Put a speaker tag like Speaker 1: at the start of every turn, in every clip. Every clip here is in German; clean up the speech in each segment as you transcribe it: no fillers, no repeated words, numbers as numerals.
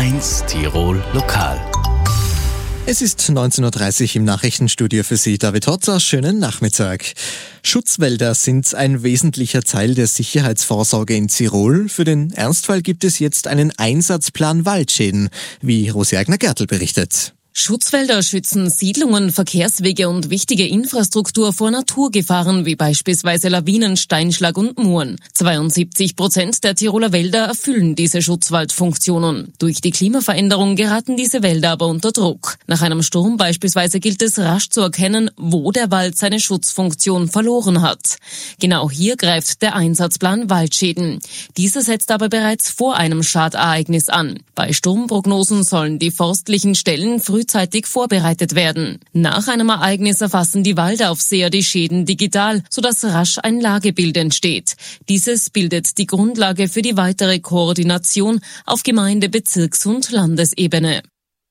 Speaker 1: U1 Tirol Lokal.
Speaker 2: Es ist 19.30 Uhr im Nachrichtenstudio für Sie, David Hotzer. Schönen Nachmittag. Schutzwälder sind ein wesentlicher Teil der Sicherheitsvorsorge in Tirol. Für den Ernstfall gibt es jetzt einen Einsatzplan Waldschäden, wie Rosi Eigner-Gertl berichtet.
Speaker 3: Schutzwälder schützen Siedlungen, Verkehrswege und wichtige Infrastruktur vor Naturgefahren wie beispielsweise Lawinen, Steinschlag und Mooren. 72% der Tiroler Wälder erfüllen diese Schutzwaldfunktionen. Durch die Klimaveränderung geraten diese Wälder aber unter Druck. Nach einem Sturm beispielsweise gilt es rasch zu erkennen, wo der Wald seine Schutzfunktion verloren hat. Genau hier greift der Einsatzplan Waldschäden. Dieser setzt aber bereits vor einem Schadereignis an. Bei Sturmprognosen sollen die forstlichen Stellen frühzeitig vorbereitet werden. Nach einem Ereignis erfassen die Waldaufseher die Schäden digital, sodass rasch ein Lagebild entsteht. Dieses bildet die Grundlage für die weitere Koordination auf Gemeinde-, Bezirks- und Landesebene.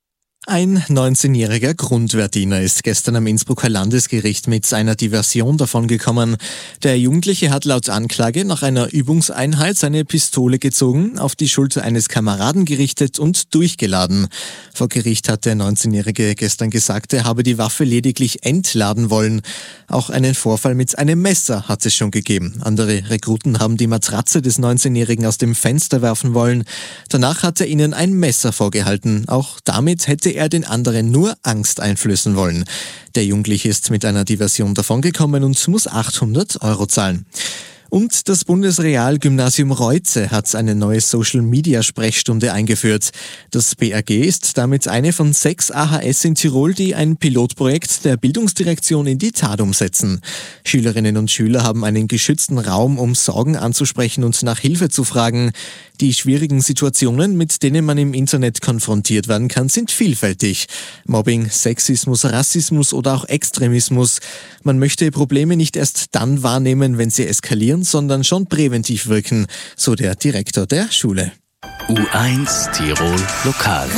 Speaker 2: Ein 19-jähriger Grundwehrdiener ist gestern am Innsbrucker Landesgericht mit einer Diversion davongekommen. Der Jugendliche hat laut Anklage nach einer Übungseinheit seine Pistole gezogen, auf die Schulter eines Kameraden gerichtet und durchgeladen. Vor Gericht hat der 19-Jährige gestern gesagt, er habe die Waffe lediglich entladen wollen. Auch einen Vorfall mit einem Messer hat es schon gegeben. Andere Rekruten haben die Matratze des 19-Jährigen aus dem Fenster werfen wollen. Danach hat er ihnen ein Messer vorgehalten. Auch damit hätte er den anderen nur Angst einflößen wollen. Der Jugendliche ist mit einer Diversion davongekommen und muss 800 € zahlen. Und das Bundesrealgymnasium Reuze hat eine neue Social-Media-Sprechstunde eingeführt. Das BRG ist damit eine von 6 AHS in Tirol, die ein Pilotprojekt der Bildungsdirektion in die Tat umsetzen. Schülerinnen und Schüler haben einen geschützten Raum, um Sorgen anzusprechen und nach Hilfe zu fragen. Die schwierigen Situationen, mit denen man im Internet konfrontiert werden kann, sind vielfältig. Mobbing, Sexismus, Rassismus oder auch Extremismus. Man möchte Probleme nicht erst dann wahrnehmen, wenn sie eskalieren, sondern schon präventiv wirken, so der Direktor der Schule.
Speaker 1: U1 Tirol Lokal.